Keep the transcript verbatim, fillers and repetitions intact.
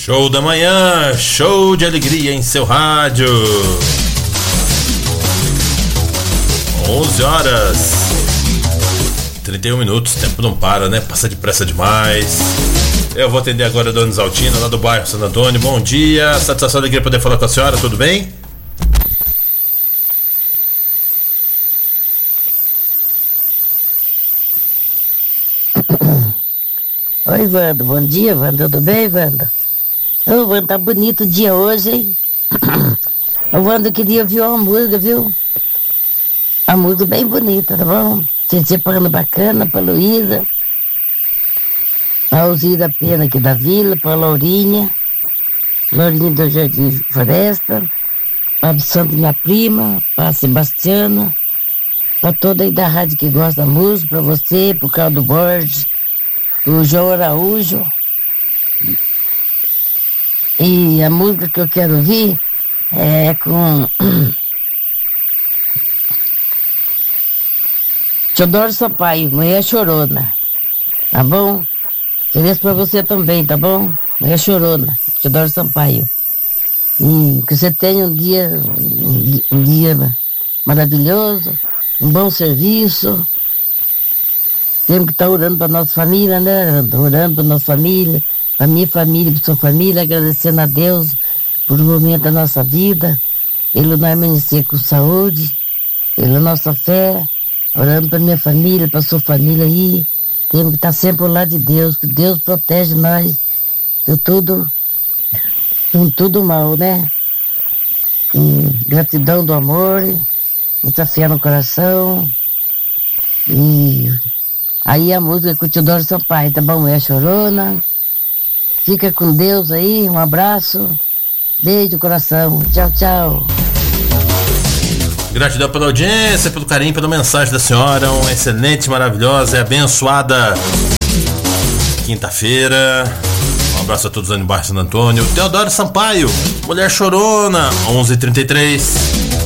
Show da manhã, show de alegria em seu rádio. onze horas trinta e um minutos, tempo não para, né? Passa depressa demais. Eu vou atender agora a Dona Isaltina, lá do bairro Santo Antônio. Bom dia, satisfação e alegria poder falar com a senhora, tudo bem? Oi, Wanda, bom dia, Wanda, tudo bem, Wanda? Ô, Wanda, tá bonito o dia hoje, hein? Ô, Wanda, eu queria ouvir uma música, viu? Uma música bem bonita, tá bom? Tietê Pano bacana, pra Luísa, pra Alzira Pena aqui da Vila, pra Laurinha, Laurinha do Jardim Floresta, pra Santo minha prima, pra Sebastiana, pra toda aí da rádio que gosta da música, pra você, pro Caldo Borges, pro João Araújo. E a música que eu quero ouvir é com Teodoro Sampaio, Mulher Chorona, tá bom? Queria pra você também, tá bom? Mulher Chorona, Teodoro Sampaio. E que você tenha um dia, um dia maravilhoso, um bom serviço. Temos que estar orando para nossa família, né? Orando para nossa família, para minha família, para sua família, agradecendo a Deus por um momento da nossa vida, pelo nós amanhecer com saúde, pela nossa fé, orando para minha família, para sua família aí. Temos que estar sempre ao lado de Deus, que Deus protege nós de tudo, de tudo mal, né? E gratidão do amor, muita fé no coração. E aí a música com o Teodoro Sampaio, tá bom? Mulher Chorona. Fica com Deus aí, um abraço, beijo no coração, tchau, tchau. Gratidão pela audiência, pelo carinho, pela mensagem da senhora. Uma excelente, maravilhosa e abençoada quinta-feira. Um abraço a todos ali no bairro Santo Antônio. Teodoro Sampaio, Mulher Chorona, onze e trinta e três.